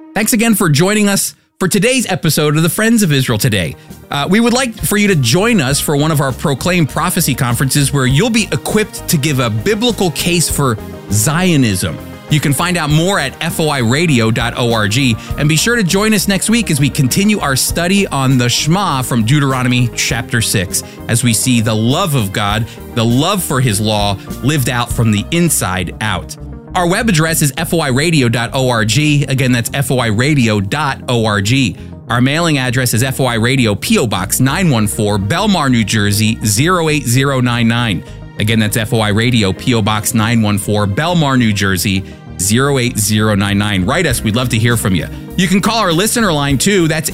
Thanks again for joining us for today's episode of the Friends of Israel Today. We would like for you to join us for one of our Proclaim Prophecy conferences where you'll be equipped to give a biblical case for Zionism. You can find out more at foiradio.org, and be sure to join us next week as we continue our study on the Shema from Deuteronomy chapter 6, as we see the love of God, the love for His law, lived out from the inside out. Our web address is foiradio.org. Again, that's foiradio.org. Our mailing address is FOI Radio, P.O. Box 914, Belmar, New Jersey, 08099. Again, that's FOI Radio, P.O. Box 914, Belmar, New Jersey, 08099. Write us. We'd love to hear from you. You can call our listener line, too. That's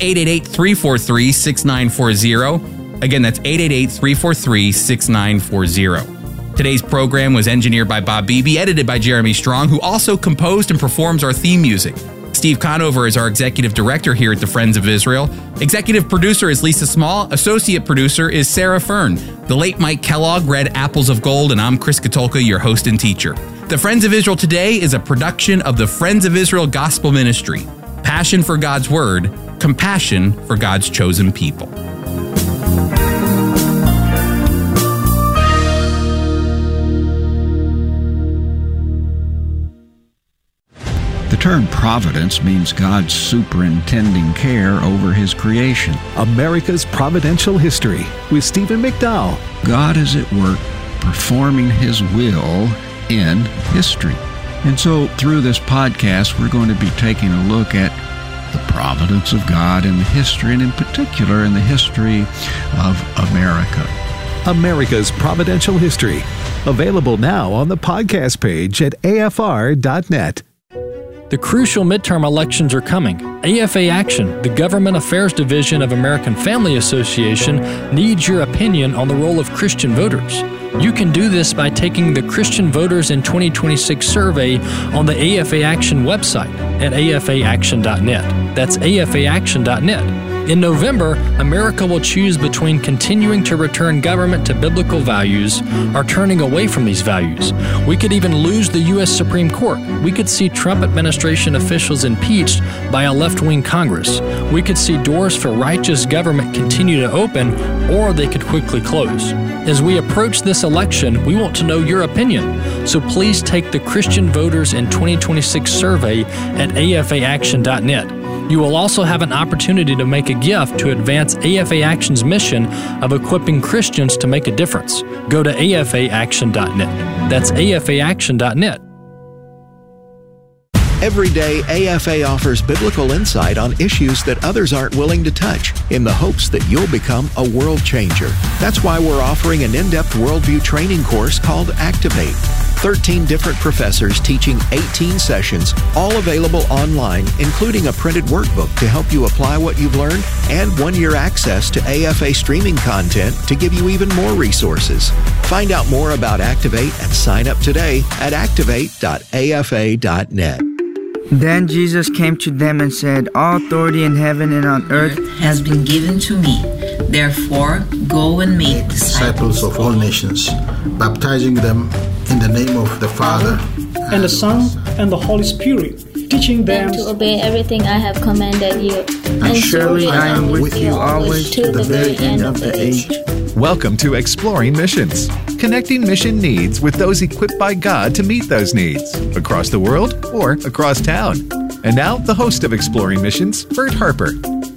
888-343-6940. Again, that's 888-343-6940. Today's program was engineered by Bob Beebe, edited by Jeremy Strong, who also composed and performs our theme music. Steve Conover is our executive director here at the Friends of Israel. Executive producer is Lisa Small. Associate producer is Sarah Fern. The late Mike Kellogg read Apples of Gold, and I'm Chris Katulka, your host and teacher. The Friends of Israel Today is a production of the Friends of Israel Gospel Ministry. Passion for God's Word, compassion for God's chosen people. The term providence means God's superintending care over His creation. America's Providential History with Stephen McDowell. God is at work performing His will in history. And so through this podcast, we're going to be taking a look at the providence of God in the history, and in particular in the history of America. America's Providential History. Available now on the podcast page at afr.net. The crucial midterm elections are coming. AFA Action, the Government Affairs Division of American Family Association, needs your opinion on the role of Christian voters. You can do this by taking the Christian Voters in 2026 survey on the AFA Action website at afaaction.net. That's afaaction.net. In November, America will choose between continuing to return government to biblical values or turning away from these values. We could even lose the U.S. Supreme Court. We could see Trump administration officials impeached by a left-wing Congress. We could see doors for righteous government continue to open, or they could quickly close. As we approach this election, we want to know your opinion. So please take the Christian Voters in 2026 survey at afaaction.net. You will also have an opportunity to make a gift to advance AFA Action's mission of equipping Christians to make a difference. Go to afaaction.net. That's afaaction.net. Every day, AFA offers biblical insight on issues that others aren't willing to touch, in the hopes that you'll become a world changer. That's why we're offering an in-depth worldview training course called Activate. 13 different professors teaching 18 sessions, all available online, including a printed workbook to help you apply what you've learned, and 1-year access to AFA streaming content to give you even more resources. Find out more about Activate and sign up today at activate.afa.net. Then Jesus came to them and said, "All authority in heaven and on earth has been given to me. Therefore, go and make disciples of all nations, baptizing them in the name of the Father, and the Son, and the Holy Spirit, teaching them to obey everything I have commanded you. And surely I am with you always to the very end of the age." Welcome to Exploring Missions, connecting mission needs with those equipped by God to meet those needs, across the world or across town. And now, the host of Exploring Missions, Bert Harper.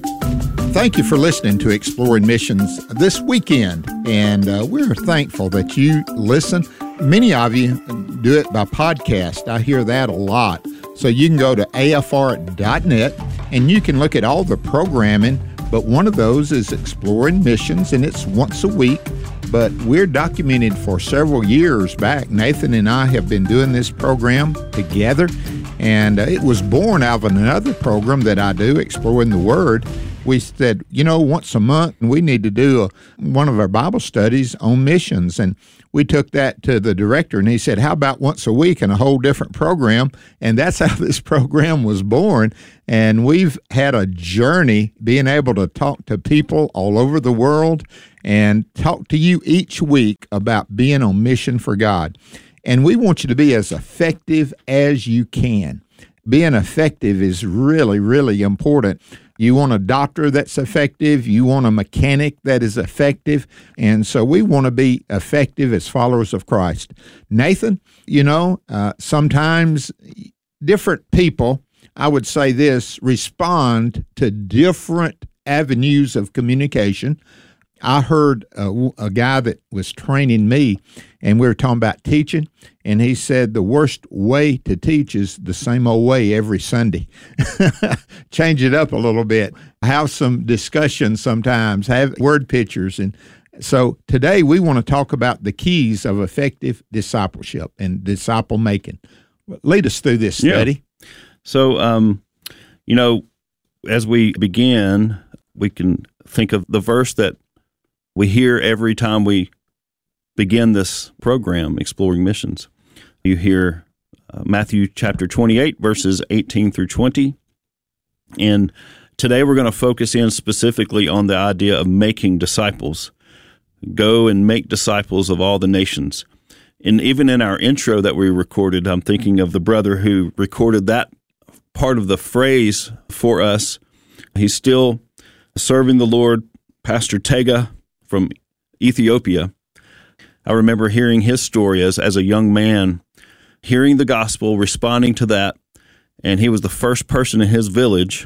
Thank you for listening to Exploring Missions this weekend, and we're thankful that you listen. Many of you do it by podcast. I hear that a lot. So you can go to afr.net, and you can look at all the programming, but one of those is Exploring Missions, and it's once a week. But we're documented for several years back. Nathan and I have been doing this program together, and it was born out of another program that I do, Exploring the Word. We said, once a month, we need to do one of our Bible studies on missions. And we took that to the director, and he said, how about once a week and a whole different program? And that's how this program was born. And we've had a journey being able to talk to people all over the world and talk to you each week about being on mission for God. And we want you to be as effective as you can. being effective is really, really important. You want a doctor that's effective. You want a mechanic that is effective. And so we want to be effective as followers of Christ. Nathan, sometimes different people, I would say this, respond to different avenues of communication. I heard a guy that was training me, and we were talking about teaching, and he said the worst way to teach is the same old way every Sunday. Change it up a little bit. Have some discussion sometimes. Have word pictures. And so today we want to talk about the keys of effective discipleship and disciple making. Lead us through this study. Yeah. So, as we begin, we can think of the verse that we hear every time we begin this program, Exploring Missions. You hear Matthew chapter 28, verses 18 through 20. And today we're going to focus in specifically on the idea of making disciples. Go and make disciples of all the nations. And even in our intro that we recorded, I'm thinking of the brother who recorded that part of the phrase for us. He's still serving the Lord, Pastor Tega from Ethiopia. I remember hearing his story as a young man, hearing the gospel, responding to that, and he was the first person in his village,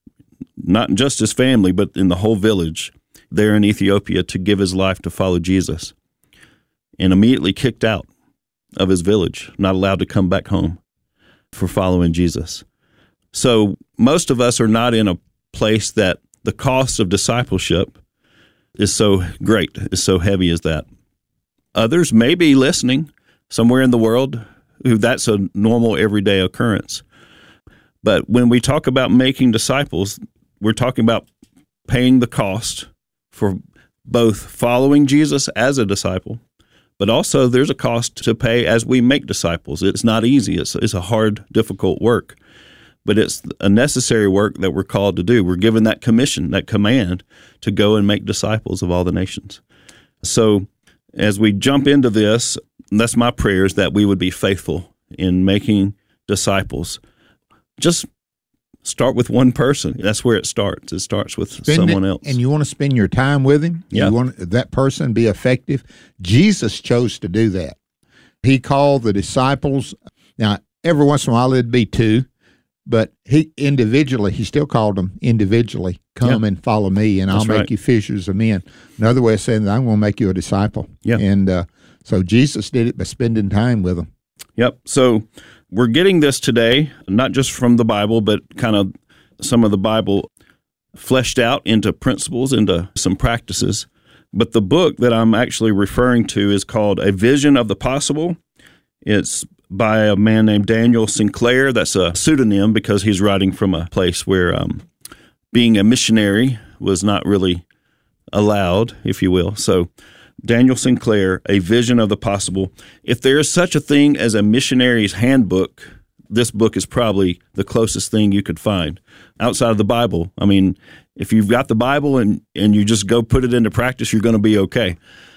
not just his family, but in the whole village there in Ethiopia, to give his life to follow Jesus, and immediately kicked out of his village, not allowed to come back home for following Jesus. So most of us are not in a place that the cost of discipleship is so great, is so heavy as that. Others may be listening somewhere in the world who that's a normal everyday occurrence. But when we talk about making disciples, we're talking about paying the cost for both following Jesus as a disciple, but also there's a cost to pay as we make disciples. It's not easy. It's a hard, difficult work. But it's a necessary work that we're called to do. We're given that commission, that command to go and make disciples of all the nations. So as we jump into this, that's my prayer, is that we would be faithful in making disciples. Just start with one person. That's where it starts. It starts with someone else. And you want to spend your time with him? Yeah. You want that person to be effective? Jesus chose to do that. He called the disciples. Now, every once in a while it'd be two. But he still called them individually. Come and follow me, and I'll make you fishers of men. Another way of saying that, I'm going to make you a disciple. Yeah. And so Jesus did it by spending time with them. Yep. So we're getting this today, not just from the Bible, but kind of some of the Bible fleshed out into principles, into some practices. But the book that I'm actually referring to is called A Vision of the Possible. It's by a man named Daniel Sinclair. That's a pseudonym because he's writing from a place where being a missionary was not really allowed, if you will. So Daniel Sinclair, A Vision of the Possible. If there is such a thing as a missionary's handbook, this book is probably the closest thing you could find outside of the Bible. I mean, if you've got the Bible and you just go put it into practice, you're going to be okay.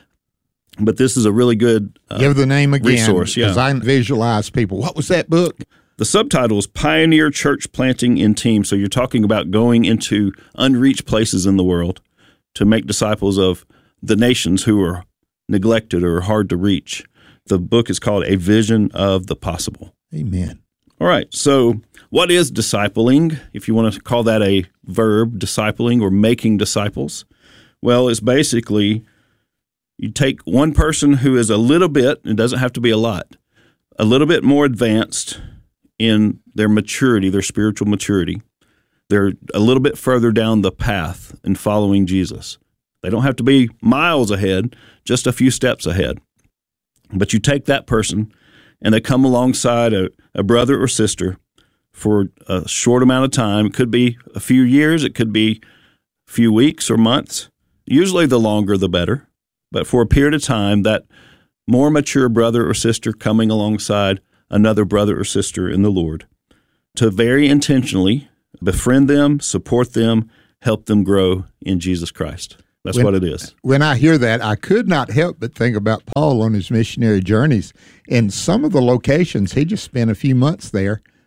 But this is a really good give the name again, resource. Because I visualize people. What was that book? The subtitle is Pioneer Church Planting in Teams. So you're talking about going into unreached places in the world to make disciples of the nations who are neglected or hard to reach. The book is called A Vision of the Possible. Amen. All right. So what is discipling? If you want to call that a verb, discipling or making disciples. Well, it's basically you take one person who is a little bit, it doesn't have to be a lot, a little bit more advanced in their maturity, their spiritual maturity. They're a little bit further down the path in following Jesus. They don't have to be miles ahead, just a few steps ahead. But you take that person and they come alongside a brother or sister for a short amount of time. It could be a few years. It could be a few weeks or months. Usually the longer, the better. But for a period of time, that more mature brother or sister coming alongside another brother or sister in the Lord to very intentionally befriend them, support them, help them grow in Jesus Christ. That's what it is. When I hear that, I could not help but think about Paul on his missionary journeys. In some of the locations, he just spent a few months there,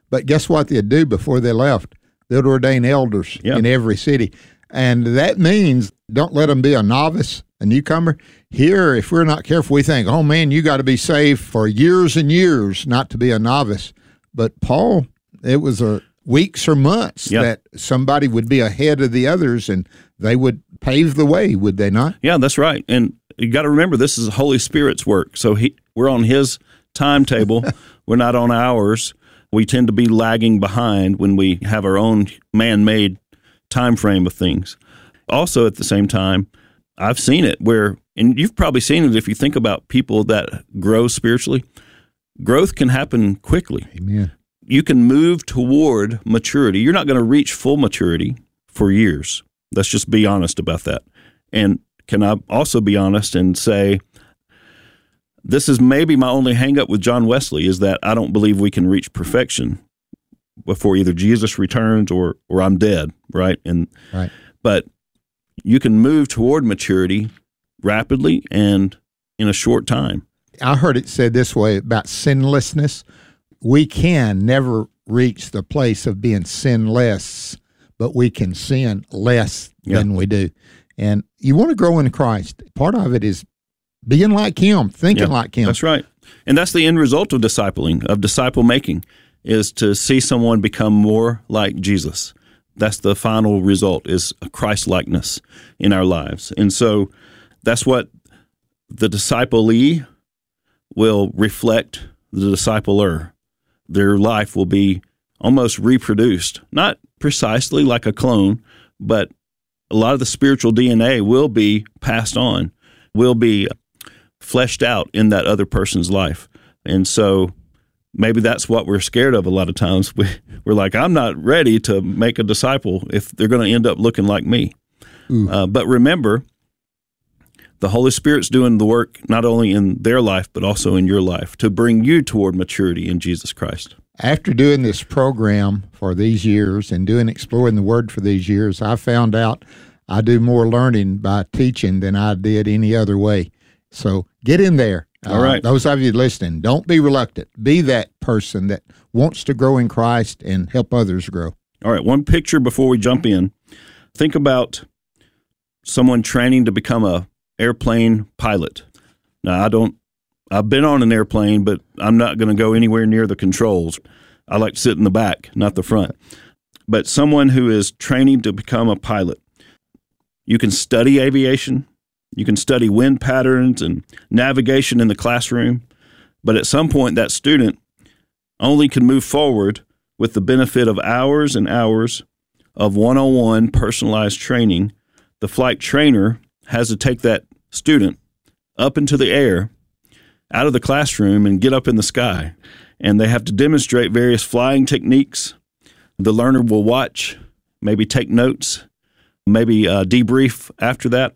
But guess what they'd do before they left? They'd ordain elders in every city. And that means don't let them be a novice, a newcomer. Here, if we're not careful, we think, oh, man, you got to be saved for years and years not to be a novice. But Paul, it was weeks or months that somebody would be ahead of the others, and they would pave the way, would they not? Yeah, that's right. And you got to remember, this is the Holy Spirit's work. So we're on His timetable. We're not on ours. We tend to be lagging behind when we have our own man-made time frame of things. Also, at the same time, I've seen it where, and you've probably seen it if you think about people that grow spiritually, growth can happen quickly. Amen. You can move toward maturity. You're not going to reach full maturity for years. Let's just be honest about that. And can I also be honest and say, this is maybe my only hang-up with John Wesley, is that I don't believe we can reach perfection before either Jesus returns or I'm dead, right? Right. But you can move toward maturity rapidly and in a short time. I heard it said this way about sinlessness. We can never reach the place of being sinless, but we can sin less than we do. And you want to grow in Christ. Part of it is being like Him, thinking like Him. That's right. And that's the end result of discipling, of disciple making, is to see someone become more like Jesus. That's the final result, is a Christ-likeness in our lives. And so that's what the disciplee will reflect the discipler. Their life will be almost reproduced, not precisely like a clone, but a lot of the spiritual DNA will be passed on, will be fleshed out in that other person's life. And so maybe that's what we're scared of a lot of times. We're like, I'm not ready to make a disciple if they're going to end up looking like me. But remember, the Holy Spirit's doing the work not only in their life, but also in your life to bring you toward maturity in Jesus Christ. After doing this program for these years and exploring the Word for these years, I found out I do more learning by teaching than I did any other way. So get in there. All right. Those of you listening, don't be reluctant. Be that person that wants to grow in Christ and help others grow. All right. One picture before we jump in. Think about someone training to become a airplane pilot. Now, I've been on an airplane, but I'm not going to go anywhere near the controls. I like to sit in the back, not the front. But someone who is training to become a pilot, you can study aviation. You can study wind patterns and navigation in the classroom, but at some point that student only can move forward with the benefit of hours and hours of one-on-one personalized training. The flight trainer has to take that student up into the air, out of the classroom, and get up in the sky. And they have to demonstrate various flying techniques. The learner will watch, maybe take notes, maybe debrief after that.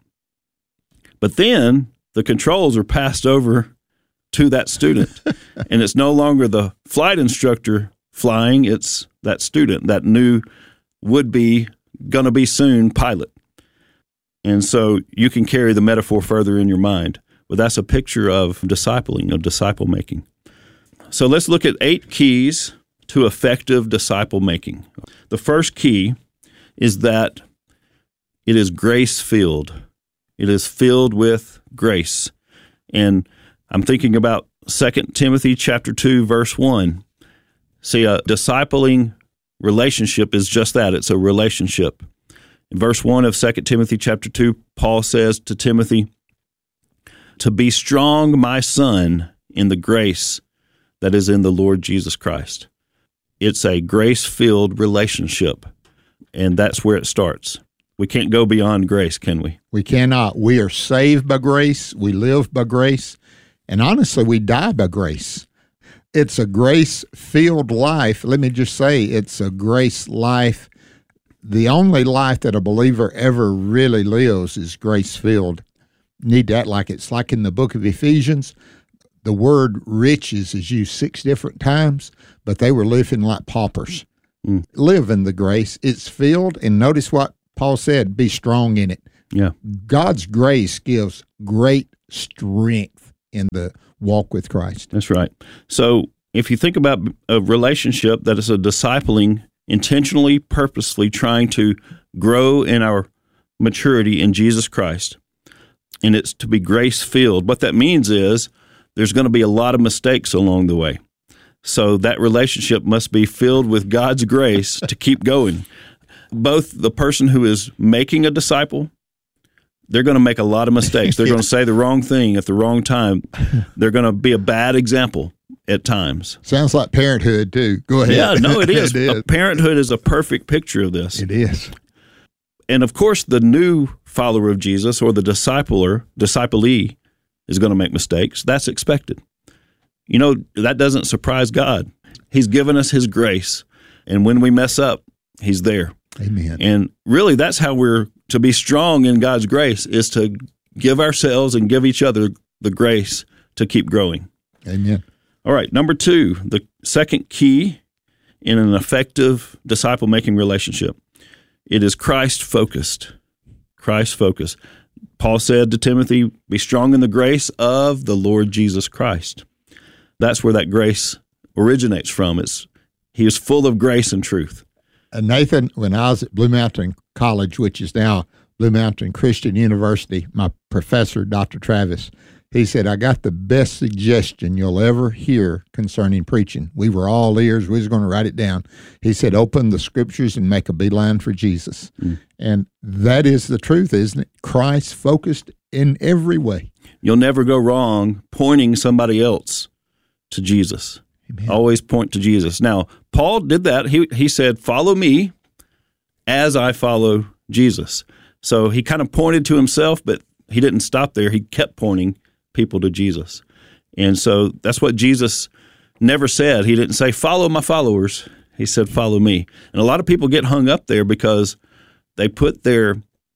But then the controls are passed over to that student, and it's no longer the flight instructor flying, it's that student, that new would-be, gonna-be soon pilot. And so you can carry the metaphor further in your mind. But that's a picture of discipling, of disciple making. So let's look at 8 keys to effective disciple making. The first key is that it is grace-filled. It is filled with grace. And I'm thinking about 2 Timothy chapter 2, verse 1. See, a discipling relationship is just that. It's a relationship. In verse 1 of 2 Timothy chapter 2, Paul says to Timothy, to be strong, my son, in the grace that is in the Lord Jesus Christ. It's a grace-filled relationship, and that's where it starts. We can't go beyond grace, can we? We cannot. We are saved by grace. We live by grace. And honestly, we die by grace. It's a grace-filled life. Let me just say, it's a grace life. The only life that a believer ever really lives is grace-filled. Need to act like it's like in the book of Ephesians. The word riches is used 6 different times, but they were living like paupers. Live in the grace. It's filled, and notice what Paul said, be strong in it. Yeah. God's grace gives great strength in the walk with Christ. That's right. So if you think about a relationship that is a discipling, intentionally, purposely trying to grow in our maturity in Jesus Christ, and it's to be grace-filled, what that means is there's going to be a lot of mistakes along the way. So that relationship must be filled with God's grace to keep going. Both the person who is making a disciple, they're going to make a lot of mistakes. They're going to say the wrong thing at the wrong time. They're going to be a bad example at times. Sounds like parenthood, too. Go ahead. Yeah, no, it is. Parenthood is a perfect picture of this. It is. And, of course, the new follower of Jesus or the disciplee is going to make mistakes. That's expected. You know, that doesn't surprise God. He's given us His grace. And when we mess up, He's there. Amen. And really, that's how we're to be strong in God's grace, is to give ourselves and give each other the grace to keep growing. Amen. All right, number 2, the second key in an effective disciple-making relationship, it is Christ-focused. Christ-focused. Paul said to Timothy, be strong in the grace of the Lord Jesus Christ. That's where that grace originates from. He is full of grace and truth. Nathan, when I was at Blue Mountain College, which is now Blue Mountain Christian University, my professor, Dr. Travis, he said, I got the best suggestion you'll ever hear concerning preaching. We were all ears. We was going to write it down. He said, open the scriptures and make a beeline for Jesus. And that is the truth, isn't it? Christ focused in every way. You'll never go wrong pointing somebody else to Jesus. Amen. Always point to Jesus. Now, Paul did that. He said, follow me as I follow Jesus. So he kind of pointed to himself, but he didn't stop there. He kept pointing people to Jesus. And so that's what Jesus never said. He didn't say, follow my followers. He said, follow me. And a lot of people get hung up there because they put their,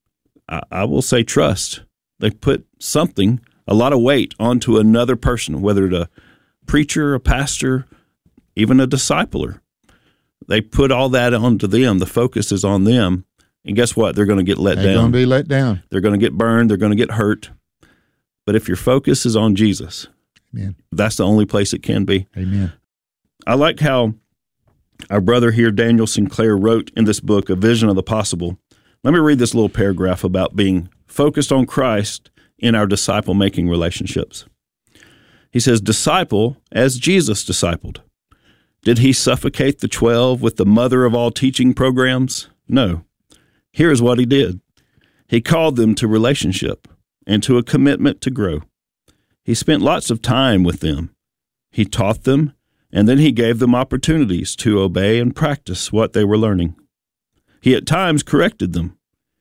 I will say, trust. They put something, a lot of weight onto another person, whether it's a preacher, a pastor, even a discipler. They put all that onto them. The focus is on them. And guess what? They're going to get let down. They're going to be let down. They're going to get burned. They're going to get hurt. But if your focus is on Jesus, Amen, that's the only place it can be. Amen. I like how our brother here, Daniel Sinclair, wrote in this book, A Vision of the Possible. Let me read this little paragraph about being focused on Christ in our disciple-making relationships. He says, disciple as Jesus discipled. Did he suffocate the 12 with the mother of all teaching programs? No. Here's what he did. He called them to relationship and to a commitment to grow. He spent lots of time with them. He taught them, and then he gave them opportunities to obey and practice what they were learning. He at times corrected them.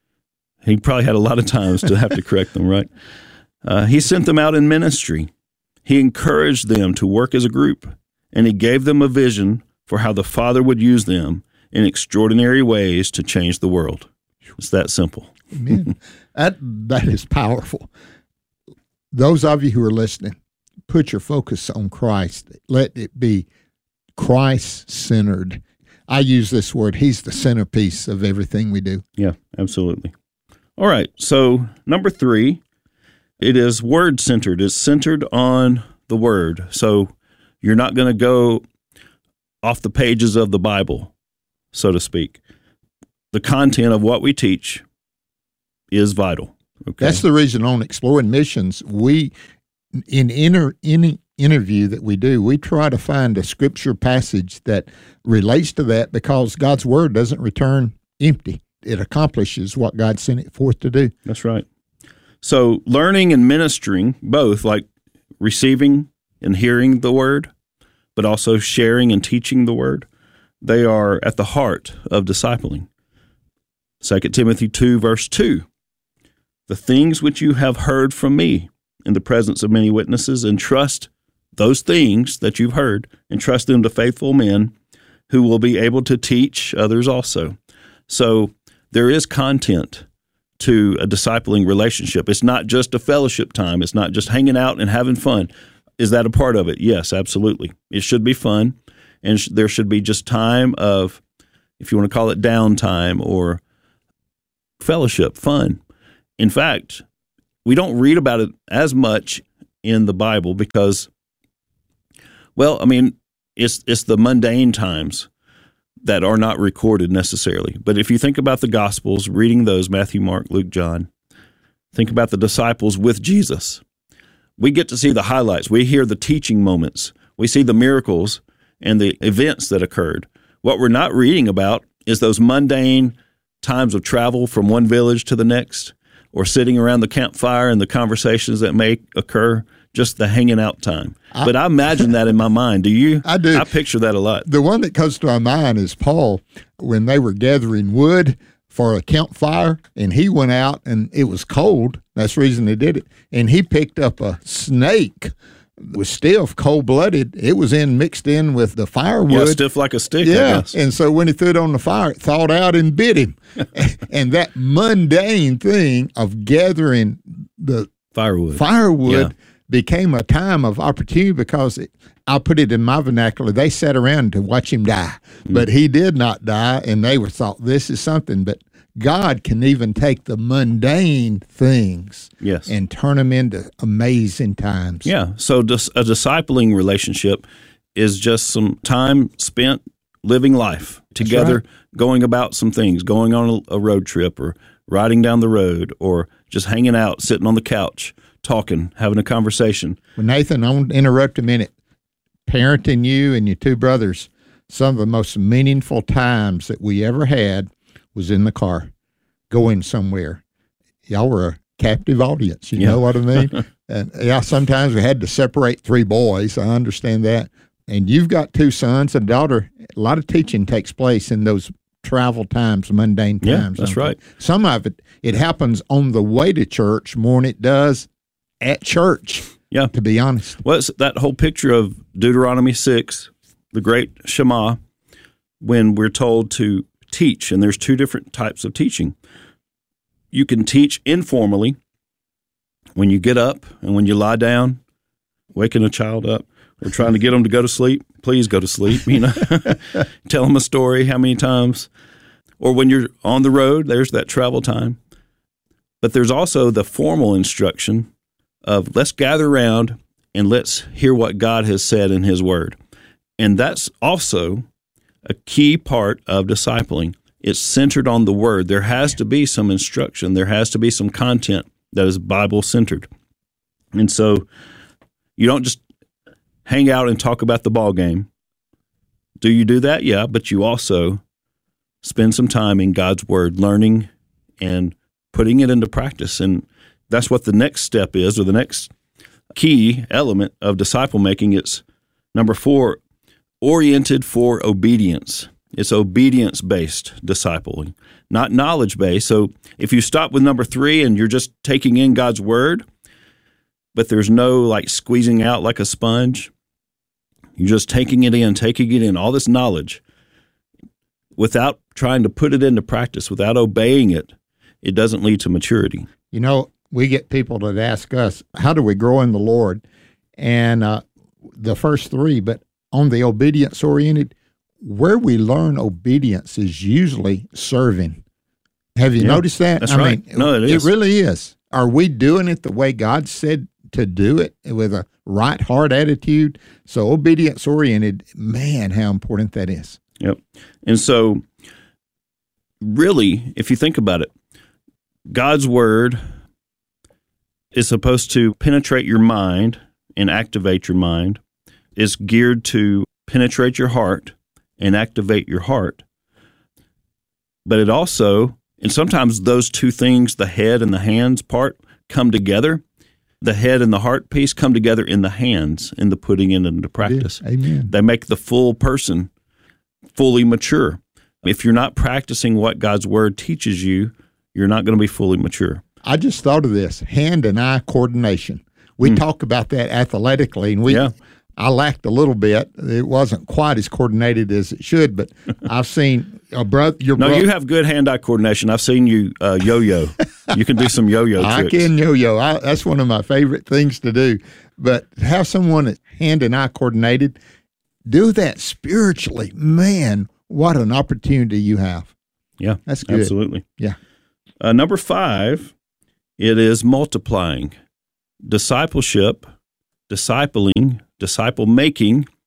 He probably had a lot of times to have to correct them, right? He sent them out in ministry. He encouraged them to work as a group, and he gave them a vision for how the Father would use them in extraordinary ways to change the world. It's that simple. Amen. That is powerful. Those of you who are listening, put your focus on Christ. Let it be Christ-centered. I use this word. He's the centerpiece of everything we do. Yeah, absolutely. All right, so number 3, it is word-centered. It's centered on the Word. So you're not going to go off the pages of the Bible, so to speak. The content of what we teach is vital. Okay? That's the reason on Exploring Missions, we, in any interview that we do, we try to find a scripture passage that relates to that, because God's Word doesn't return empty. It accomplishes what God sent it forth to do. That's right. So learning and ministering, both like receiving and hearing the Word, but also sharing and teaching the Word, they are at the heart of discipling. 2 Timothy 2, verse 2, the things which you have heard from me in the presence of many witnesses, entrust those things that you've heard, entrust them to faithful men who will be able to teach others also. So there is content to a discipling relationship. It's not just a fellowship time. It's not just hanging out and having fun. Is that a part of it? Yes, absolutely. It should be fun, and there should be just time of, if you want to call it downtime or fellowship, fun. In fact, we don't read about it as much in the Bible because, well, I mean, it's the mundane times that are not recorded necessarily. But if you think about the Gospels, reading those, Matthew, Mark, Luke, John, think about the disciples with Jesus. We get to see the highlights. We hear the teaching moments. We see the miracles and the events that occurred. What we're not reading about is those mundane times of travel from one village to the next, or sitting around the campfire and the conversations that may occur, just the hanging out time. But I imagine that in my mind. Do you? I do. I picture that a lot. The one that comes to my mind is Paul, when they were gathering wood for a campfire, and he went out, and it was cold. That's the reason they did it. And he picked up a snake. It was stiff, cold-blooded. It was mixed in with the firewood. Yeah, stiff like a stick, I guess. And so when he threw it on the fire, it thawed out and bit him. And that mundane thing of gathering the firewood became a time of opportunity, because I'll put it in my vernacular, they sat around to watch him die. But he did not die, and they thought, this is something. But God can even take the mundane things and turn them into amazing times. Yeah, so a discipling relationship is just some time spent living life together, going about some things, going on a road trip, or riding down the road, or just hanging out, sitting on the couch, talking, having a conversation. Well, Nathan, I want to interrupt a minute. Parenting you and your two brothers, some of the most meaningful times that we ever had was in the car, going somewhere. Y'all were a captive audience, you know what I mean? And sometimes we had to separate three boys. I understand that. And you've got two sons and a daughter. A lot of teaching takes place in those travel times, mundane times. Yeah, that's right. Some of it happens on the way to church more than it does at church. Yeah, to be honest. Well, it's that whole picture of Deuteronomy 6, the great Shema, when we're told to teach, and there's two different types of teaching. You can teach informally when you get up and when you lie down, waking a child up, or trying to get them to go to sleep. Please go to sleep, Tell them a story how many times. Or when you're on the road, there's that travel time. But there's also the formal instruction of let's gather around and let's hear what God has said in His Word. And that's also a key part of discipling. It's centered on the Word. There has to be some instruction. There has to be some content that is Bible-centered. And so you don't just hang out and talk about the ball game. Do you do that? Yeah, but you also spend some time in God's Word, learning and putting it into practice. And that's what the next step is, or the next key element of disciple making. It's number 4, oriented for obedience. It's obedience-based discipling, not knowledge-based. So if you stop with number 3 and you're just taking in God's Word, but there's no squeezing out like a sponge, you're just taking it in, all this knowledge, without trying to put it into practice, without obeying it, it doesn't lead to maturity. We get people that ask us, how do we grow in the Lord? And the first 3, but on the obedience-oriented, where we learn obedience is usually serving. Have you noticed that? That's right. No, it is. It really is. Are we doing it the way God said to do it, with a right heart attitude? So obedience-oriented, man, how important that is. Yep. And so really, if you think about it, God's Word is supposed to penetrate your mind and activate your mind. It's geared to penetrate your heart and activate your heart. But it also, and sometimes those two things, the head and the hands part, come together. The head and the heart piece come together in the hands, in the putting it into practice. Yeah, amen. They make the full person fully mature. If you're not practicing what God's Word teaches you, you're not going to be fully mature. I just thought of this, hand and eye coordination. We talk about that athletically, and I lacked a little bit. It wasn't quite as coordinated as it should, but I've seen your brother. You have good hand-eye coordination. I've seen you yo-yo. You can do some yo-yo tricks. I can yo-yo. That's one of my favorite things to do. But have someone that's hand and eye coordinated, do that spiritually. Man, what an opportunity you have. Yeah, that's good. Absolutely. Yeah. Number 5, it is multiplying. Discipleship, discipling, disciple making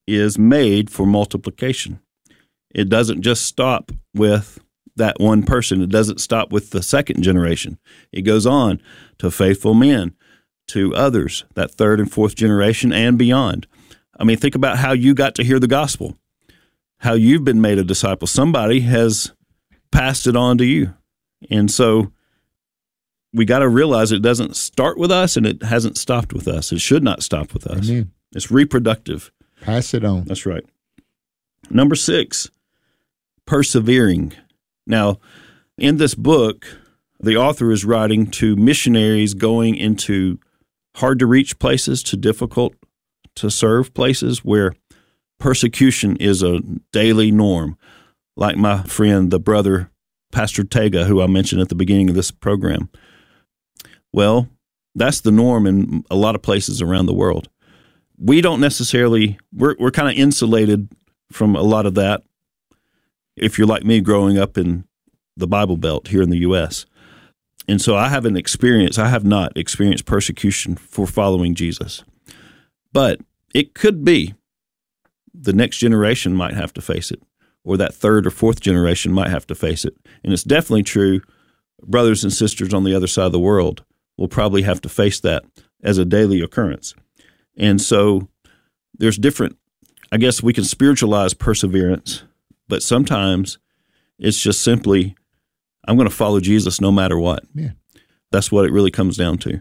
is made for multiplication. It doesn't just stop with that one person. It doesn't stop with the second generation. It goes on to faithful men, to others, that third and fourth generation and beyond. I mean, think about how you got to hear the gospel, how you've been made a disciple. Somebody has passed it on to you. And so we got to realize it doesn't start with us, and it hasn't stopped with us. It should not stop with us. Amen. It's reproductive. Pass it on. That's right. Number 6, persevering. Now, in this book, the author is writing to missionaries going into hard-to-reach places, to difficult-to-serve places where persecution is a daily norm. Like my friend, the brother, Pastor Tega, who I mentioned at the beginning of this program. Well, that's the norm in a lot of places around the world. We don't necessarily, we're kind of insulated from a lot of that. If you're like me, growing up in the Bible Belt here in the U.S. And so I have not experienced persecution for following Jesus. But it could be the next generation might have to face it, or that third or fourth generation might have to face it. And it's definitely true, brothers and sisters on the other side of the world will probably have to face that as a daily occurrence. And so there's different, I guess we can spiritualize perseverance, but sometimes it's just simply, I'm going to follow Jesus no matter what. Yeah. That's what it really comes down to.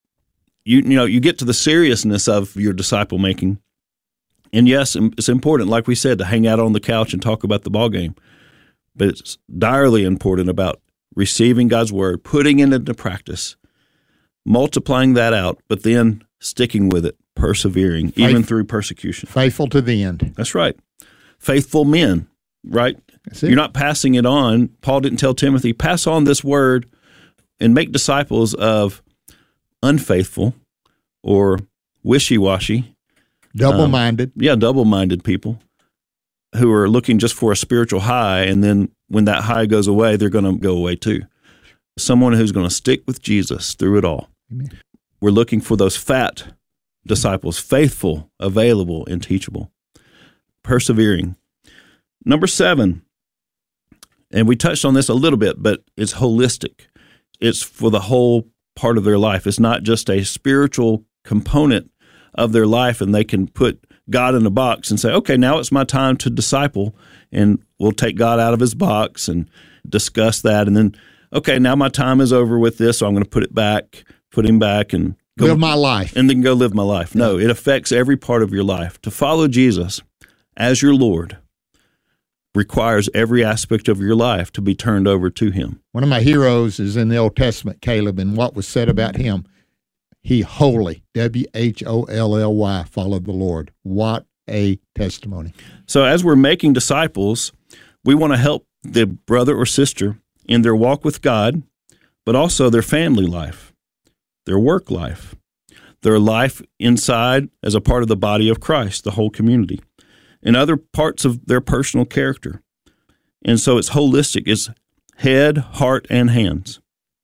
You get to the seriousness of your disciple making. And yes, it's important, like we said, to hang out on the couch and talk about the ball game. But it's direly important about receiving God's word, putting it into practice, multiplying that out, but then sticking with it, persevering, even through persecution. Faithful to the end. That's right. Faithful men, right? You're not passing it on. Paul didn't tell Timothy, pass on this word and make disciples of unfaithful or wishy-washy. Double-minded. Double-minded people who are looking just for a spiritual high, and then when that high goes away, they're going to go away too. Someone who's going to stick with Jesus through it all. Amen. We're looking for those fat disciples, faithful, available, and teachable. Persevering. Number 7, and we touched on this a little bit, but it's holistic. It's for the whole part of their life. It's not just a spiritual component of their life, and they can put God in a box and say, okay, now it's my time to disciple, and we'll take God out of his box and discuss that. And then, okay, now my time is over with this, so I'm going to put him back and go live my life. And then go live my life. No, it affects every part of your life. To follow Jesus as your Lord requires every aspect of your life to be turned over to him. One of my heroes is in the Old Testament, Caleb, and what was said about him. He wholly, W-H-O-L-L-Y, followed the Lord. What a testimony. So as we're making disciples, we want to help the brother or sister in their walk with God, but also their family life, their work life, their life inside as a part of the body of Christ, the whole community, and other parts of their personal character. And so it's holistic. It's head, heart, and hands.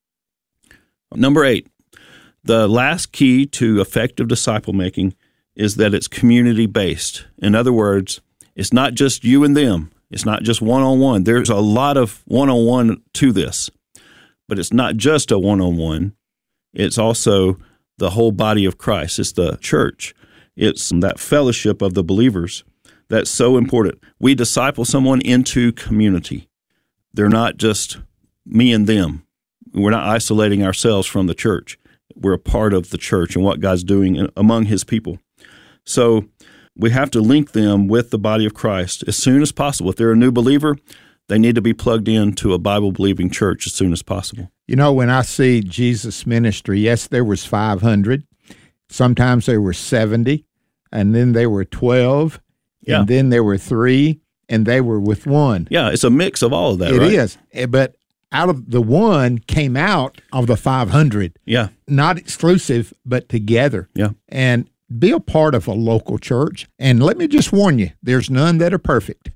Number 8. The last key to effective disciple making is that it's community-based. In other words, it's not just you and them. It's not just one-on-one. There's a lot of one-on-one to this, but it's not just a one-on-one. It's also the whole body of Christ. It's the church. It's that fellowship of the believers that's so important. We disciple someone into community. They're not just me and them. We're not isolating ourselves from the church. We're a part of the church and what God's doing among his people. So we have to link them with the body of Christ as soon as possible. If they're a new believer, they need to be plugged into a Bible-believing church as soon as possible. You know, when I see Jesus' ministry, yes, there was 500. Sometimes there were 70, and then there were 12, and then there were 3, and they were with 1. Yeah, it's a mix of all of that, right? It is, but out of the 1 came out of the 500. Yeah. Not exclusive, but together. Yeah. And be a part of a local church. And let me just warn you, there's none that are perfect.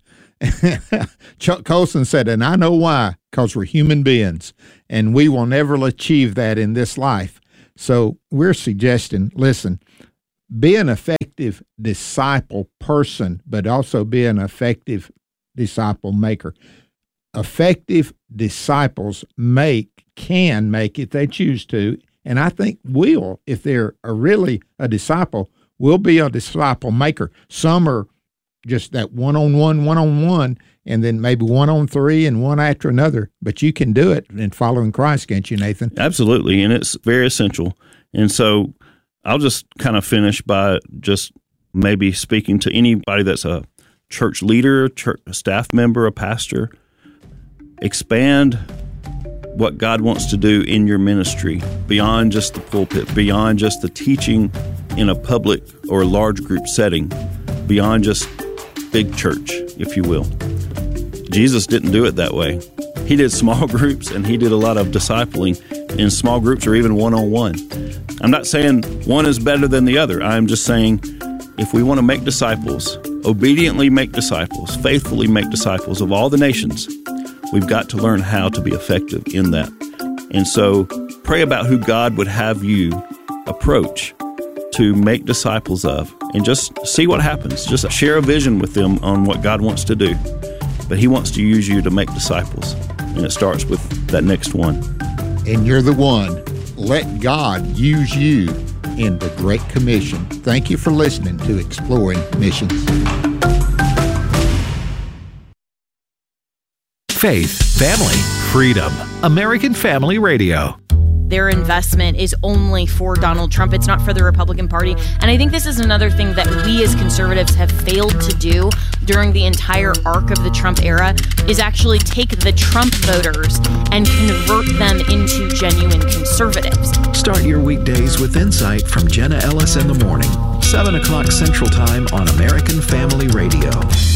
Chuck Colson said, and I know why, because we're human beings, and we will never achieve that in this life. So we're suggesting, listen, be an effective disciple person, but also be an effective disciple maker. Effective disciples can make, if they choose to, and I think will, if they're really a disciple, will be a disciple maker. Some are just that one-on-one, and then maybe 1-on-3 and one after another. But you can do it in following Christ, can't you, Nathan? Absolutely, and it's very essential. And so I'll just kind of finish by just maybe speaking to anybody that's a church leader, church staff member, a pastor. Expand what God wants to do in your ministry beyond just the pulpit, beyond just the teaching in a public or large group setting, beyond just big church, if you will. Jesus didn't do it that way. He did small groups, and he did a lot of discipling in small groups or even one-on-one. I'm not saying one is better than the other. I'm just saying if we want to make disciples, obediently make disciples, faithfully make disciples of all the nations, we've got to learn how to be effective in that. And so pray about who God would have you approach to make disciples of, and just see what happens. Just share a vision with them on what God wants to do. But he wants to use you to make disciples, and it starts with that next one. And you're the one. Let God use you in the Great Commission. Thank you for listening to Exploring Missions. Faith, family, freedom. American Family Radio. Their investment is only for Donald Trump. It's not for the Republican Party. And I think this is another thing that we as conservatives have failed to do during the entire arc of the Trump era, is actually take the Trump voters and convert them into genuine conservatives. Start your weekdays with insight from Jenna Ellis in the morning, 7 o'clock Central Time on American Family Radio.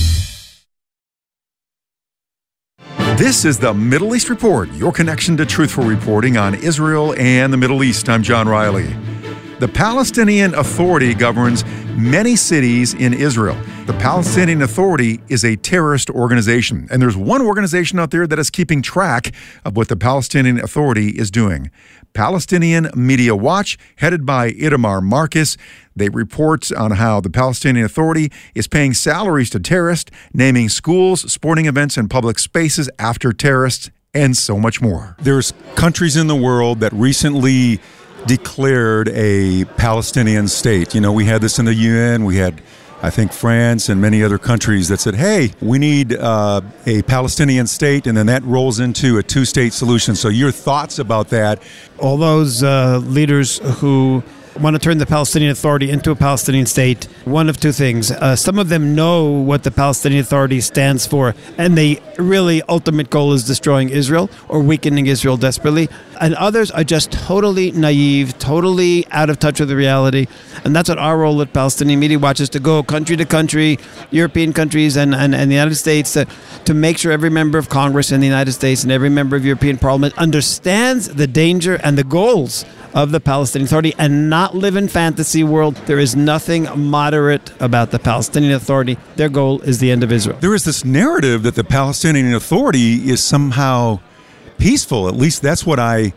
This is the Middle East Report, your connection to truthful reporting on Israel and the Middle East. I'm John Riley. The Palestinian Authority governs many cities in Israel. The Palestinian Authority is a terrorist organization, and there's one organization out there that is keeping track of what the Palestinian Authority is doing. Palestinian Media Watch, headed by Itamar Marcus. They report on how the Palestinian Authority is paying salaries to terrorists, naming schools, sporting events, and public spaces after terrorists, and so much more. There's countries in the world that recently declared a Palestinian state. You know, we had this in the UN. We had, I think, France and many other countries that said, hey, we need a Palestinian state, and then that rolls into a two-state solution. So your thoughts about that? All those leaders who want to turn the Palestinian Authority into a Palestinian state, one of two things. Some of them know what the Palestinian Authority stands for, and the really ultimate goal is destroying Israel or weakening Israel desperately. And others are just totally naive, totally out of touch with the reality. And that's what our role at Palestinian Media Watch is, to go country to country, European countries and the United States, to make sure every member of Congress in the United States and every member of European Parliament understands the danger and the goals of the Palestinian Authority and not live in fantasy world. There is nothing moderate about the Palestinian Authority. Their goal is the end of Israel. There is this narrative that the Palestinian Authority is somehow peaceful. At least that's what I,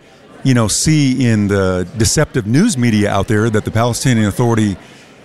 see in the deceptive news media out there, that the Palestinian Authority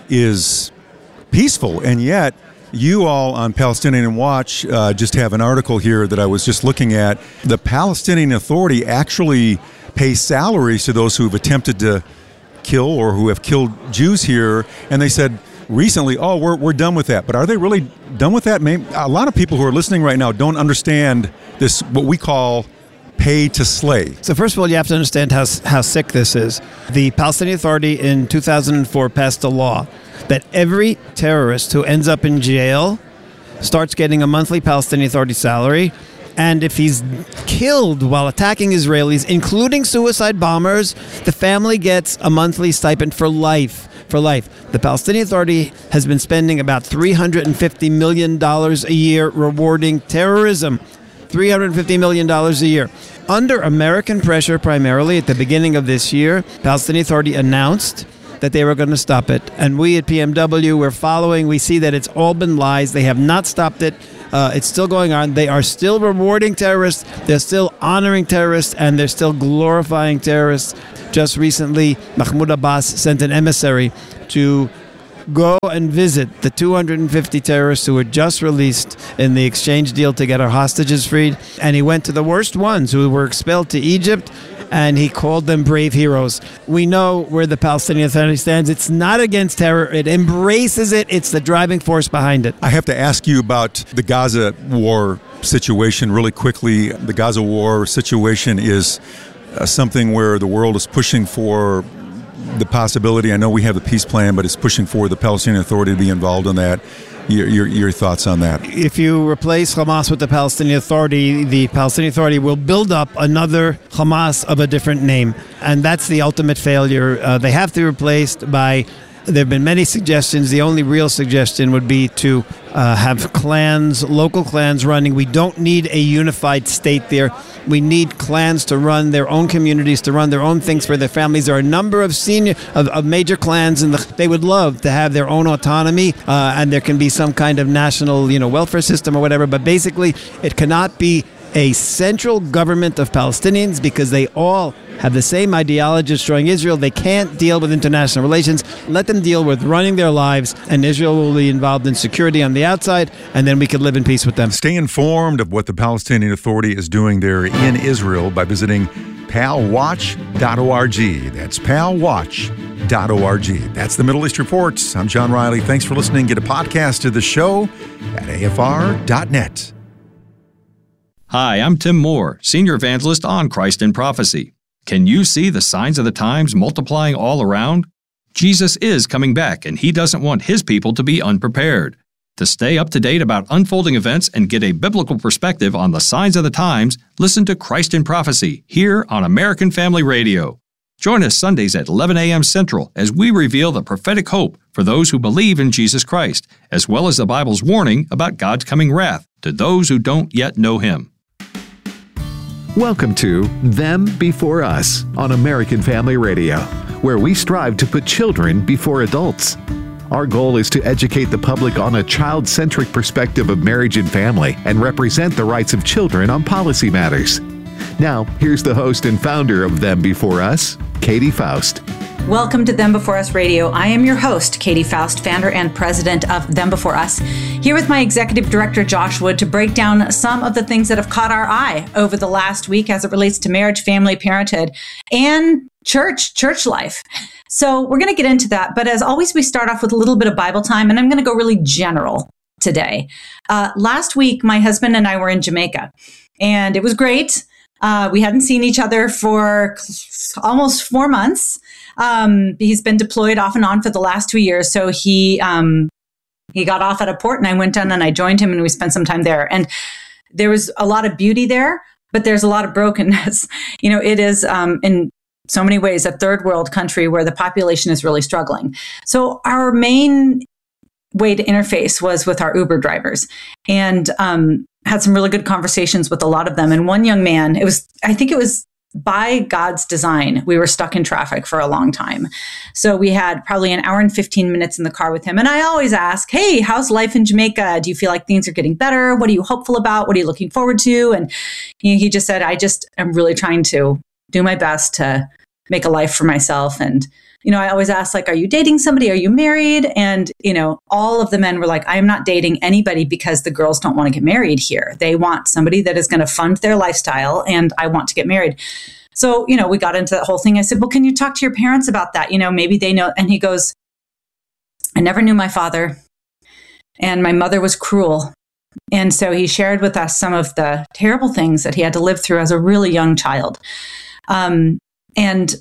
is peaceful. And yet, you all on Palestinian Watch just have an article here that I was just looking at. The Palestinian Authority actually pay salaries to those who have attempted to kill or who have killed Jews here, and they said recently, we're done with that. But are they really done with that? Maybe a lot of people who are listening right now don't understand this, what we call pay to slay. So first of all, you have to understand how sick this is. The Palestinian Authority in 2004 passed a law that every terrorist who ends up in jail starts getting a monthly Palestinian Authority salary. And if he's killed while attacking Israelis, including suicide bombers, the family gets a monthly stipend for life. The Palestinian Authority has been spending about $350 million a year rewarding terrorism. $350 million a year. Under American pressure, primarily at the beginning of this year, Palestinian Authority announced that they were going to stop it. And we at PMW, we're following. We see that it's all been lies. They have not stopped it. It's still going on. They are still rewarding terrorists. They're still honoring terrorists, and they're still glorifying terrorists. Just recently, Mahmoud Abbas sent an emissary to go and visit the 250 terrorists who were just released in the exchange deal to get our hostages freed. And he went to the worst ones who were expelled to Egypt, and he called them brave heroes. We know where the Palestinian Authority stands. It's not against terror. It embraces it. It's the driving force behind it. I have to ask you about the Gaza war situation really quickly. The Gaza war situation is something where the world is pushing for the possibility. I know we have the peace plan, but it's pushing for the Palestinian Authority to be involved in that. Your thoughts on that? If you replace Hamas with the Palestinian Authority will build up another Hamas of a different name. And that's the ultimate failure. They have to be replaced by... There have been many suggestions. The only real suggestion would be to have clans, local clans running. We don't need a unified state there. We need clans to run their own communities, to run their own things for their families. There are a number of major clans, and they would love to have their own autonomy, and there can be some kind of national, welfare system or whatever. But basically, it cannot be a central government of Palestinians because they all have the same ideology destroying Israel. They can't deal with international relations. Let them deal with running their lives, and Israel will be involved in security on the outside, and then we could live in peace with them. Stay informed of what the Palestinian Authority is doing there in Israel by visiting palwatch.org. That's palwatch.org. That's the Middle East Report. I'm John Riley. Thanks for listening. Get a podcast of the show at afr.net. Hi, I'm Tim Moore, Senior Evangelist on Christ in Prophecy. Can you see the signs of the times multiplying all around? Jesus is coming back, and He doesn't want His people to be unprepared. To stay up to date about unfolding events and get a biblical perspective on the signs of the times, listen to Christ in Prophecy here on American Family Radio. Join us Sundays at 11 a.m. Central as we reveal the prophetic hope for those who believe in Jesus Christ, as well as the Bible's warning about God's coming wrath to those who don't yet know Him. Welcome to Them Before Us on American Family Radio, where we strive to put children before adults. Our goal is to educate the public on a child-centric perspective of marriage and family and represent the rights of children on policy matters. Now, here's the host and founder of Them Before Us, Katie Faust. Welcome to Them Before Us Radio. I am your host, Katie Faust, founder and president of Them Before Us, here with my executive director, Josh Wood, to break down some of the things that have caught our eye over the last week as it relates to marriage, family, parenthood, and church life. So we're going to get into that. But as always, we start off with a little bit of Bible time, and I'm going to go really general today. Last week, my husband and I were in Jamaica, and it was great. We hadn't seen each other for almost 4 months. He's been deployed off and on for the last 2 years. So he got off at a port, and I went down and I joined him, and we spent some time there. And there was a lot of beauty there, but there's a lot of brokenness. It is in so many ways a third world country where the population is really struggling. So our main way to interface was with our Uber drivers, and had some really good conversations with a lot of them. And one young man, I think it was by God's design, we were stuck in traffic for a long time. So we had probably an hour and 15 minutes in the car with him. And I always ask, hey, how's life in Jamaica? Do you feel like things are getting better? What are you hopeful about? What are you looking forward to? And he just said, I'm really trying to do my best to make a life for myself. And, I always ask, are you dating somebody? Are you married? And, all of the men were like, I am not dating anybody because the girls don't want to get married here. They want somebody that is going to fund their lifestyle, and I want to get married. So, we got into that whole thing. I said, well, can you talk to your parents about that? Maybe they know. And he goes, I never knew my father, and my mother was cruel. And so he shared with us some of the terrible things that he had to live through as a really young child. And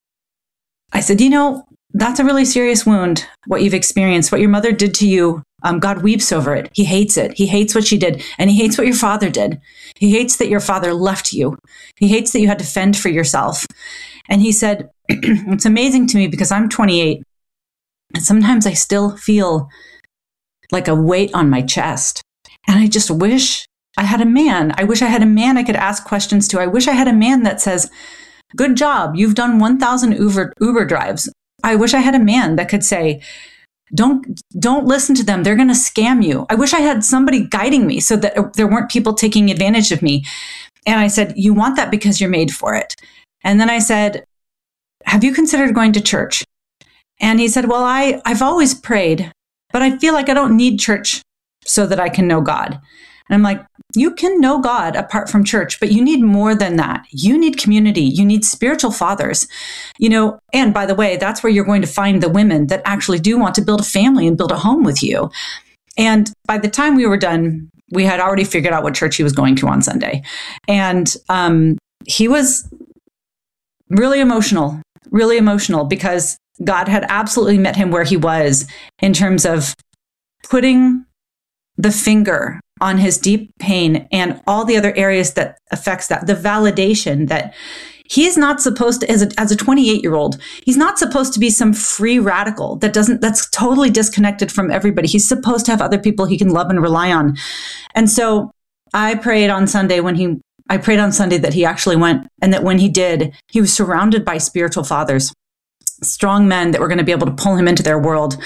I said, that's a really serious wound, what you've experienced, what your mother did to you. God weeps over it. He hates it. He hates what she did. And he hates what your father did. He hates that your father left you. He hates that you had to fend for yourself. And he said, it's amazing to me because I'm 28. And sometimes I still feel like a weight on my chest. And I just wish I had a man. I wish I had a man I could ask questions to. I wish I had a man that says, good job. You've done 1,000 Uber drives. I wish I had a man that could say, don't listen to them. They're going to scam you. I wish I had somebody guiding me so that there weren't people taking advantage of me. And I said, you want that because you're made for it. And then I said, have you considered going to church? And he said, well, I've always prayed, but I feel like I don't need church so that I can know God. And I'm like, you can know God apart from church, but you need more than that. You need community. You need spiritual fathers, and by the way, that's where you're going to find the women that actually do want to build a family and build a home with you. And by the time we were done, we had already figured out what church he was going to on Sunday. And he was really emotional because God had absolutely met him where he was in terms of putting the finger on his deep pain and all the other areas that affects that, the validation that he's not supposed to, as a 28-year-old, he's not supposed to be some free radical that's totally disconnected from everybody. He's supposed to have other people he can love and rely on. And so I prayed on Sunday that he actually went, and that when he did, he was surrounded by spiritual fathers, strong men that were going to be able to pull him into their world.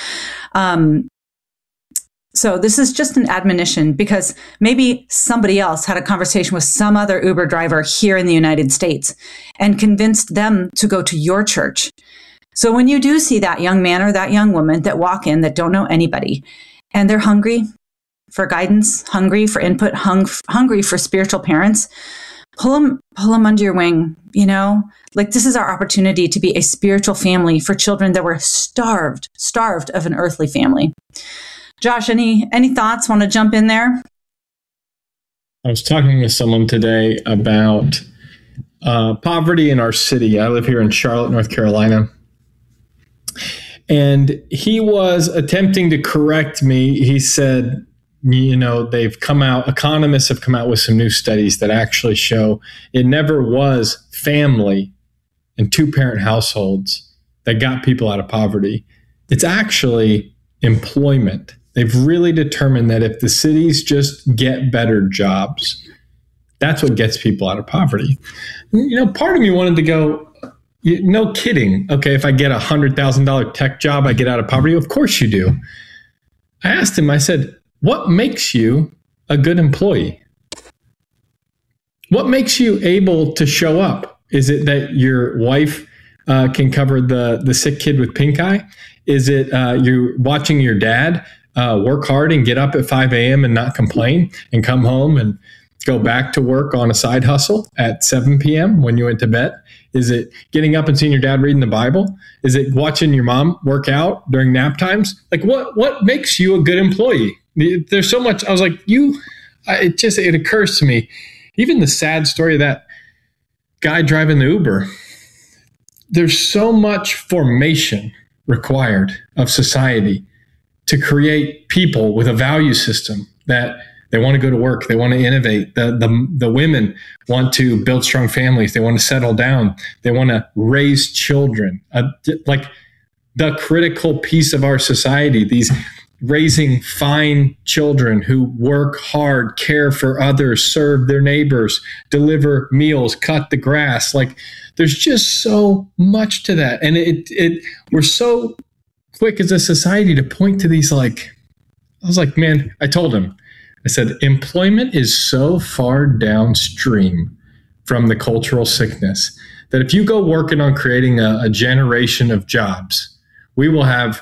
So this is just an admonition, because maybe somebody else had a conversation with some other Uber driver here in the United States and convinced them to go to your church. So when you do see that young man or that young woman that walk in that don't know anybody, and they're hungry for guidance, hungry for input, hungry for spiritual parents, pull them under your wing. This is our opportunity to be a spiritual family for children that were starved of an earthly family. Josh, any thoughts? Want to jump in there? I was talking with someone today about poverty in our city. I live here in Charlotte, North Carolina. And he was attempting to correct me. He said, economists have come out with some new studies that actually show it never was family and two-parent households that got people out of poverty. It's actually employment. They've really determined that if the cities just get better jobs, that's what gets people out of poverty. Part of me wanted to go, no kidding. Okay, if I get $100,000 tech job, I get out of poverty. Of course you do. I asked him, I said, what makes you a good employee? What makes you able to show up? Is it that your wife can cover the sick kid with pink eye? Is it you're watching your dad work hard and get up at 5 a.m. and not complain and come home and go back to work on a side hustle at 7 p.m. when you went to bed? Is it getting up and seeing your dad reading the Bible? Is it watching your mom work out during nap times? Like what makes you a good employee? There's so much. I was like, it occurs to me, even the sad story of that guy driving the Uber, there's so much formation required of society to create people with a value system that they want to go to work, they want to innovate. The women want to build strong families, they want to settle down, they want to raise children. Like the critical piece of our society, these raising fine children who work hard, care for others, serve their neighbors, deliver meals, cut the grass. Like there's just so much to that. And we're so quick as a society to point to these, I was like, man, I told him, I said, employment is so far downstream from the cultural sickness that if you go working on creating a generation of jobs, we will have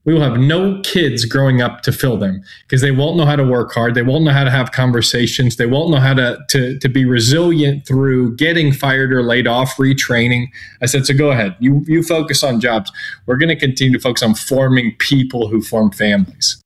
no kids growing up to fill them, because they won't know how to work hard. They won't know how to have conversations. They won't know how to be resilient through getting fired or laid off, retraining. I said, so go ahead. You focus on jobs. We're going to continue to focus on forming people who form families.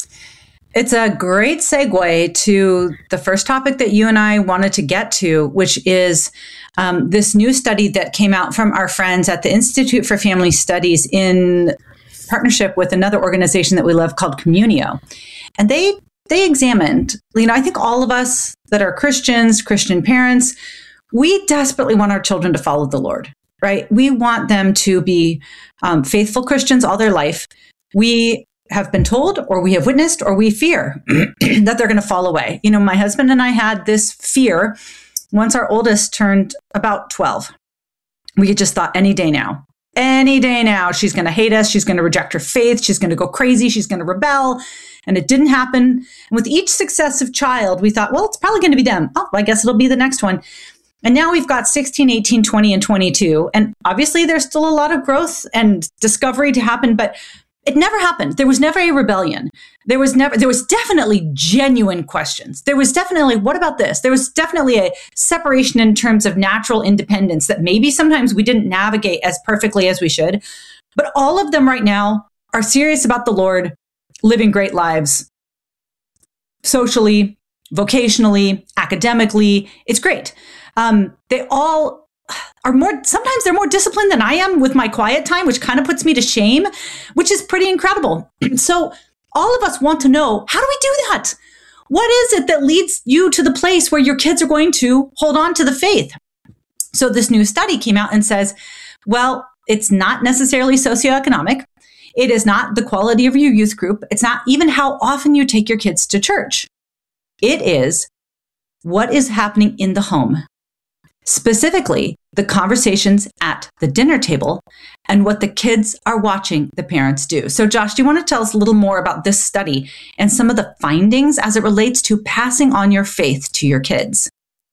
It's a great segue to the first topic that you and I wanted to get to, which is this new study that came out from our friends at the Institute for Family Studies in partnership with another organization that we love called Communio. And they examined, I think all of us that are Christians, Christian parents, we desperately want our children to follow the Lord, right? We want them to be faithful Christians all their life. We have been told, or we have witnessed, or we fear that they're going to fall away. My husband and I had this fear once our oldest turned about 12. We just thought any day now, she's going to hate us. She's going to reject her faith. She's going to go crazy. She's going to rebel. And it didn't happen. And with each successive child, we thought, well, it's probably going to be them. Oh, I guess it'll be the next one. And now we've got 16, 18, 20, and 22. And obviously there's still a lot of growth and discovery to happen, but it never happened. There was never a rebellion. There was definitely genuine questions. There was definitely, what about this? There was definitely a separation in terms of natural independence that maybe sometimes we didn't navigate as perfectly as we should. But all of them right now are serious about the Lord, living great lives, socially, vocationally, academically. It's great. They all are sometimes they're more disciplined than I am with my quiet time, which kind of puts me to shame, which is pretty incredible. So all of us want to know, how do we do that? What is it that leads you to the place where your kids are going to hold on to the faith? So this new study came out and says, well, it's not necessarily socioeconomic. It is not the quality of your youth group. It's not even how often you take your kids to church. It is what is happening in the home. Specifically, the conversations at the dinner table and what the kids are watching the parents do. So Josh, do you want to tell us a little more about this study and some of the findings as it relates to passing on your faith to your kids?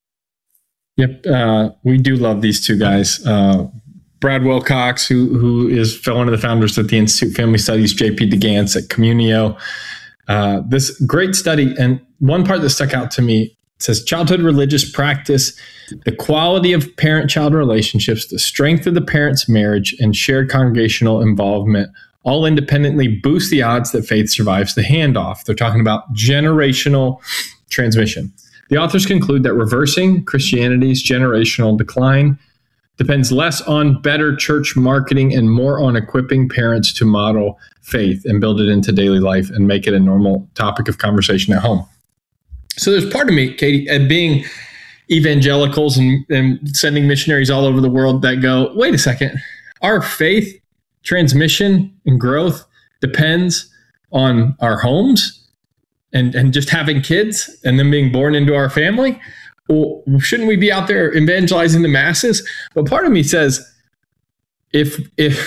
Yep. We do love these two guys. Brad Wilcox, who is one of the founders at the Institute Family Studies, JP DeGance at Communio. This great study, and one part that stuck out to me, it says childhood religious practice, the quality of parent-child relationships, the strength of the parents' marriage, and shared congregational involvement all independently boost the odds that faith survives the handoff. They're talking about generational transmission. The authors conclude that reversing Christianity's generational decline depends less on better church marketing and more on equipping parents to model faith and build it into daily life and make it a normal topic of conversation at home. So there's part of me, Katie, being evangelicals and sending missionaries all over the world that go, wait a second, our faith transmission and growth depends on our homes and just having kids and them being born into our family. Well, shouldn't we be out there evangelizing the masses? But part of me says, if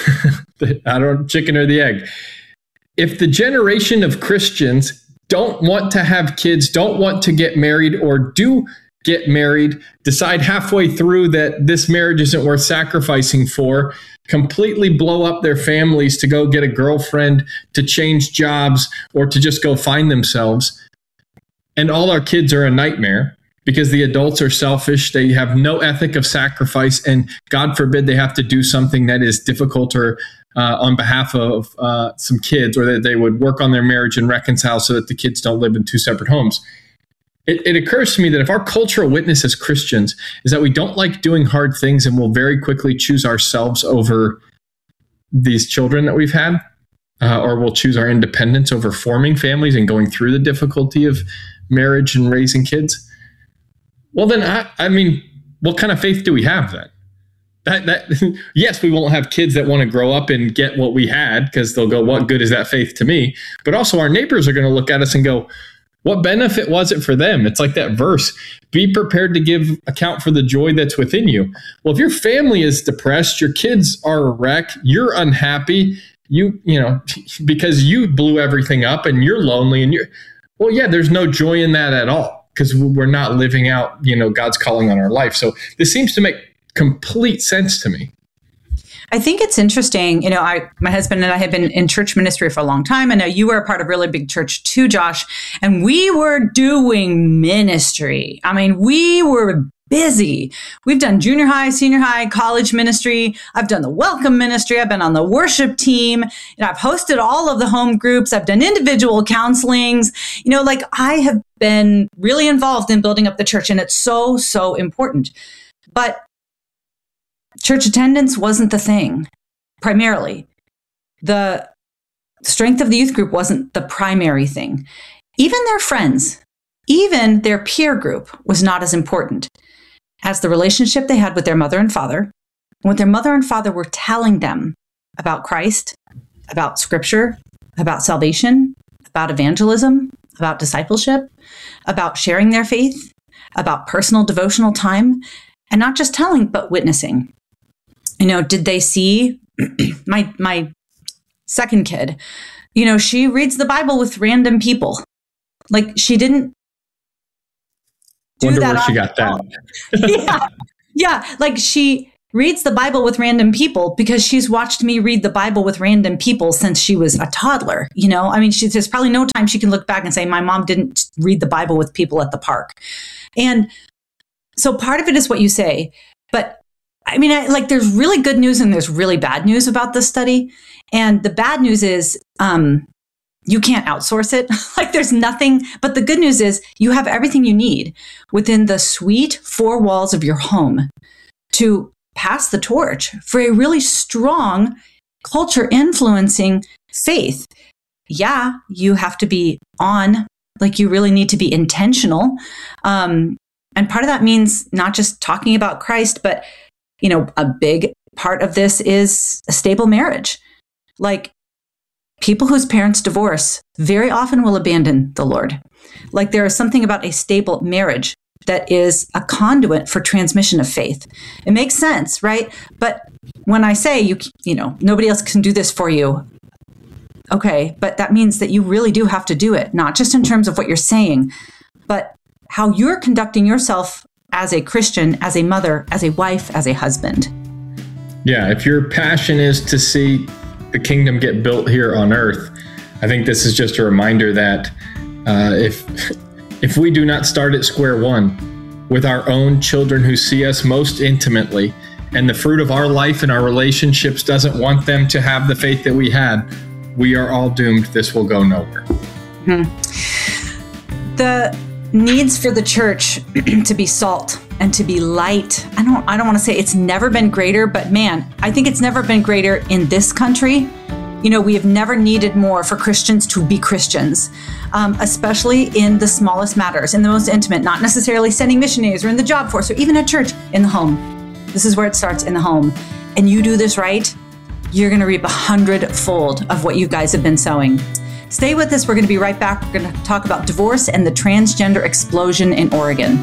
I don't know, chicken or the egg, if the generation of Christians don't want to have kids, don't want to get married, or do get married, decide halfway through that this marriage isn't worth sacrificing for, completely blow up their families to go get a girlfriend, to change jobs, or to just go find themselves, and all our kids are a nightmare because the adults are selfish, they have no ethic of sacrifice, and God forbid they have to do something that is difficult or on behalf of some kids, or that they would work on their marriage and reconcile so that the kids don't live in two separate homes. It occurs to me that if our cultural witness as Christians is that we don't like doing hard things and will very quickly choose ourselves over these children that we've had, or we'll choose our independence over forming families and going through the difficulty of marriage and raising kids, well then, I mean, what kind of faith do we have then? That yes, we won't have kids that want to grow up and get what we had because they'll go, what good is that faith to me? But also our neighbors are going to look at us and go, what benefit was it for them? It's like that verse, be prepared to give account for the joy that's within you. Well, if your family is depressed, your kids are a wreck, you're unhappy, you know, because you blew everything up and you're lonely and well, yeah, there's no joy in that at all because we're not living out, you know, God's calling on our life. So this seems to make complete sense to me. I think it's interesting. You know, my husband and I have been in church ministry for a long time. I know you were a part of a really big church too, Josh, and we were doing ministry. I mean, we were busy. We've done junior high, senior high, college ministry. I've done the welcome ministry. I've been on the worship team. And I've hosted all of the home groups. I've done individual counselings. You know, like I have been really involved in building up the church, and it's so, so important. But church attendance wasn't the thing, primarily. The strength of the youth group wasn't the primary thing. Even their friends, even their peer group was not as important as the relationship they had with their mother and father, and what their mother and father were telling them about Christ, about Scripture, about salvation, about evangelism, about discipleship, about sharing their faith, about personal devotional time, and not just telling, but witnessing. You know, did they see my second kid? You know, she reads the Bible with random people. Like she didn't do Wonder that. Where she got that. Yeah. Yeah, like she reads the Bible with random people because she's watched me read the Bible with random people since she was a toddler. You know, I mean, there's probably no time she can look back and say, my mom didn't read the Bible with people at the park. And so part of it is what you say. But I mean, there's really good news and there's really bad news about this study. And the bad news is you can't outsource it. Like there's nothing. But the good news is you have everything you need within the sweet four walls of your home to pass the torch for a really strong culture influencing faith. Yeah, you have to be on, like you really need to be intentional. And part of that means not just talking about Christ, but, you know, a big part of this is a stable marriage. Like people whose parents divorce very often will abandon the Lord. Like there is something about a stable marriage that is a conduit for transmission of faith. It makes sense, right? But when I say you know, nobody else can do this for you, okay, but that means that you really do have to do it, not just in terms of what you're saying, but how you're conducting yourself as a Christian, as a mother, as a wife, as a husband. Yeah, if your passion is to see the kingdom get built here on earth, I think this is just a reminder that if we do not start at square one with our own children who see us most intimately, and the fruit of our life and our relationships doesn't want them to have the faith that we had, we are all doomed. This will go nowhere. The needs for the church to be salt and to be light. I don't want to say it's never been greater, but man, I think it's never been greater in this country. You know, we have never needed more for Christians to be Christians, especially in the smallest matters, in the most intimate, not necessarily sending missionaries or in the job force or even at church, in the home. This is where it starts, in the home. And you do this right, you're going to reap 100-fold of what you guys have been sowing. Stay with us. We're going to be right back. We're going to talk about divorce and the transgender explosion in Oregon.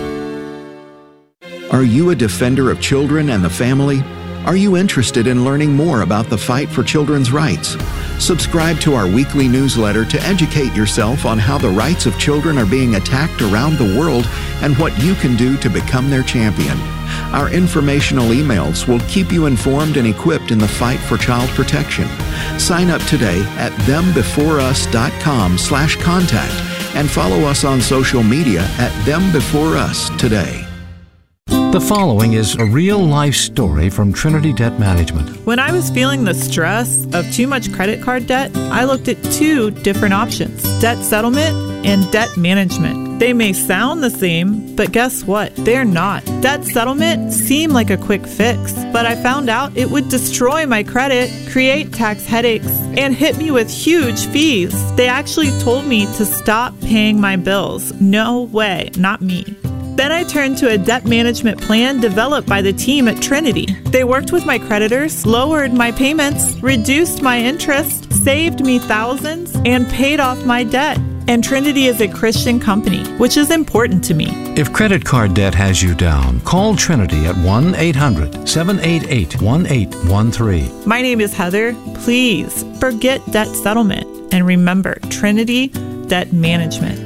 Are you a defender of children and the family? Are you interested in learning more about the fight for children's rights? Subscribe to our weekly newsletter to educate yourself on how the rights of children are being attacked around the world and what you can do to become their champion. Our informational emails will keep you informed and equipped in the fight for child protection. Sign up today at thembeforeus.com/contact and follow us on social media at thembeforeus today. The following is a real-life story from Trinity Debt Management. When I was feeling the stress of too much credit card debt, I looked at two different options: debt settlement and debt management. They may sound the same, but guess what? They're not. Debt settlement seemed like a quick fix, but I found out it would destroy my credit, create tax headaches, and hit me with huge fees. They actually told me to stop paying my bills. No way, not me. Then I turned to a debt management plan developed by the team at Trinity. They worked with my creditors, lowered my payments, reduced my interest, saved me thousands, and paid off my debt. And Trinity is a Christian company, which is important to me. If credit card debt has you down, call Trinity at 1-800-788-1813. My name is Heather. Please forget debt settlement and remember Trinity Debt Management.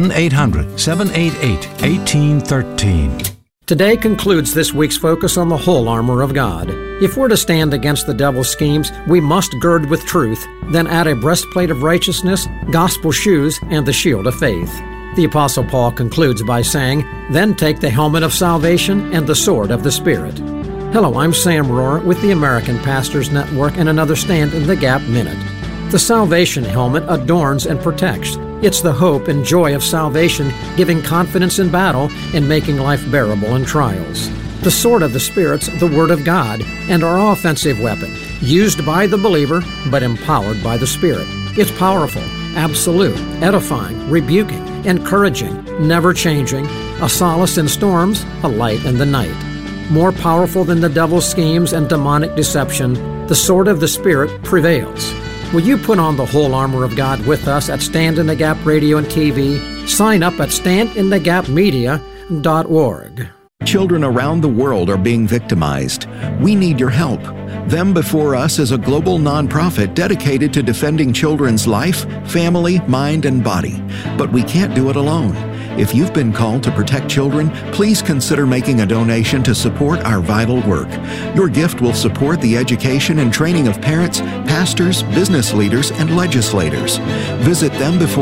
1-800-788-1813. Today concludes this week's focus on the whole armor of God. If we're to stand against the devil's schemes, we must gird with truth, then add a breastplate of righteousness, gospel shoes, and the shield of faith. The Apostle Paul concludes by saying, "Then take the helmet of salvation and the sword of the Spirit." Hello, I'm Sam Rohr with the American Pastors Network and another Stand in the Gap Minute. The salvation helmet adorns and protects. It's the hope and joy of salvation, giving confidence in battle and making life bearable in trials. The sword of the Spirit's the Word of God and our offensive weapon, used by the believer but empowered by the Spirit. It's powerful, absolute, edifying, rebuking, encouraging, never changing, a solace in storms, a light in the night. More powerful than the devil's schemes and demonic deception, the sword of the Spirit prevails. Will you put on the whole armor of God with us at Stand in the Gap Radio and TV? Sign up at standinthegapmedia.org. Children around the world are being victimized. We need your help. Them Before Us is a global nonprofit dedicated to defending children's life, family, mind, and body. But we can't do it alone. If you've been called to protect children, please consider making a donation to support our vital work. Your gift will support the education and training of parents, pastors, business leaders, and legislators. Visit thembefore